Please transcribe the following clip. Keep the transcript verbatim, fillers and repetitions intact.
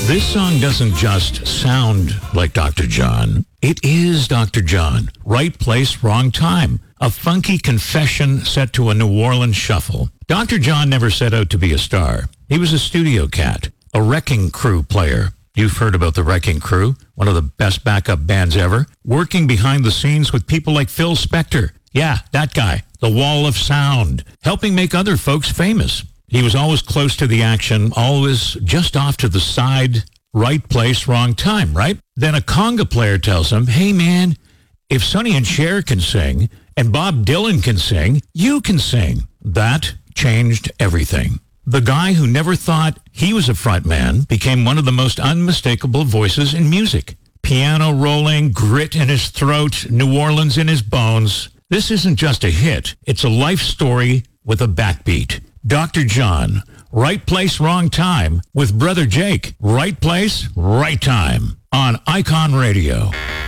This song doesn't just sound like Doctor John. It is Doctor John. Right place, wrong time. A funky confession set to a New Orleans shuffle. Doctor John never set out to be a star. He was a studio cat, a Wrecking Crew player. You've heard about the Wrecking Crew, one of the best backup bands ever, working behind the scenes with people like Phil Spector. Yeah, that guy, the Wall of Sound, helping make other folks famous. He was always close to the action, always just off to the side, right place, wrong time, right? Then a conga player tells him, hey man, if Sonny and Cher can sing and Bob Dylan can sing, you can sing. That changed everything. The guy who never thought he was a front man became one of the most unmistakable voices in music. Piano rolling, grit in his throat, New Orleans in his bones. This isn't just a hit. It's a life story with a backbeat. Doctor John, right place, wrong time, with Brother Jake. Right place, right time on Icon Radio.